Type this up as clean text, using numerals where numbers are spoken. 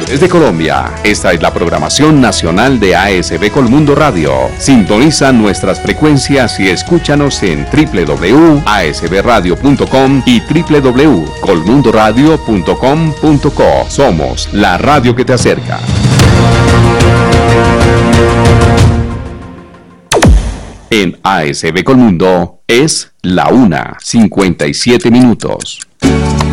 Desde Colombia, esta es la programación nacional de ASB Colmundo Radio. Sintoniza nuestras frecuencias y escúchanos en www.asbradio.com y www.colmundoradio.com.co. Somos la radio que te acerca. En ASB Colmundo es la 1:57 minutos.